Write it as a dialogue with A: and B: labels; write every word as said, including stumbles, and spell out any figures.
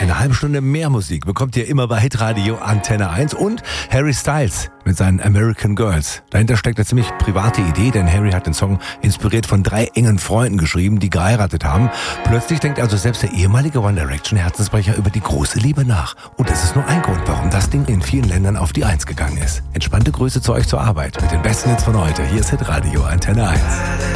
A: Eine halbe Stunde mehr Musik bekommt ihr immer bei Hitradio Antenne eins und Harry Styles mit seinen American Girls. Dahinter steckt eine ziemlich private Idee, denn Harry hat den Song inspiriert von drei engen Freunden geschrieben, die geheiratet haben. Plötzlich denkt also selbst der ehemalige One Direction Herzensbrecher über die große Liebe nach. Und das ist nur ein Grund, warum das Ding in vielen Ländern auf die Eins gegangen ist. Entspannte Grüße zu euch zur Arbeit mit den besten Hits von heute. Hier ist Hitradio Antenne eins.